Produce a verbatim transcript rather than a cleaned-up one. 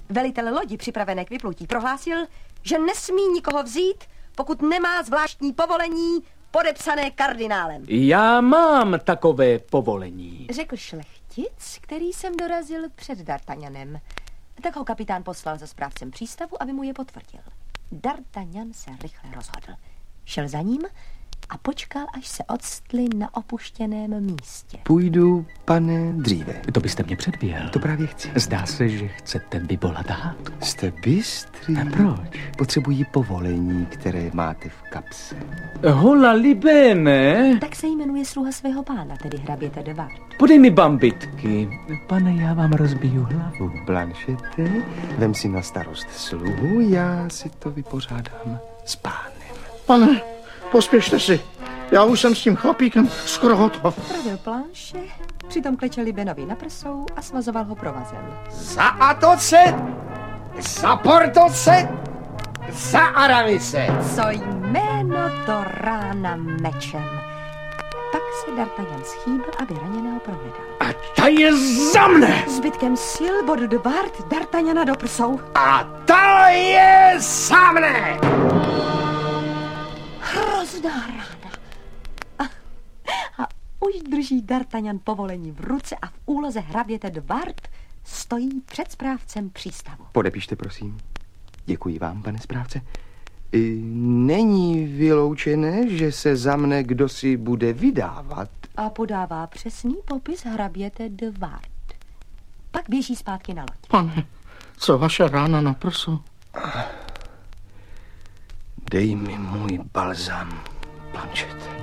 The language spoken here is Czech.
Velitel lodi připravené k vyplutí prohlásil, že nesmí nikoho vzít, pokud nemá zvláštní povolení podepsané kardinálem. Já mám takové povolení, Řekl šlechtic, který jsem dorazil před D'Artagnanem. Tak ho kapitán poslal za správcem přístavu, aby mu je potvrdil. D'Artagnan se rychle rozhodl. Šel za ním a počkal, až se odstli na opuštěném místě. Půjdu, pane, dříve. to byste mě předběhl. To právě chci. Zdá se, že chcete vyvolat hádku. Jste bystrý. A proč? Potřebuji povolení, které máte v kapse. Hola libene. Tak se jmenuje sluha svého pána, tedy hraběte de Wardes. Podej mi bambitky. Pane, já vám rozbiju hlavu. Blanchette, vem si na starost sluhu, já si to vypořádám s pánem. Pane, pospěšte si. Já už jsem s tím chlapíkem skoro hotov. Pravil planše, přitom klečel Libenovi na prsou a svazoval ho provazem. Za Atoce, za Portoce, za Aramise. Co jméno do rána mečem. Pak se D'Artagnan schýbl, aby raněného prohledal. A ta je za mne. Zbytkem sil bod de Wardes D'Artagnana do prsou. A ta je za mne. Hrozná rána. A, a už drží D'Artagnan povolení v ruce a v úloze hraběte de Wardes stojí před správcem přístavu. Podepište, prosím. Děkuji vám, pane správce. I není vyloučené, že se za mne kdosi bude vydávat. A podává přesný popis hraběte de Wardes. Pak běží zpátky na loď. Pane, co vaše rána na prsu? Dej mi můj balzám, Blanchette.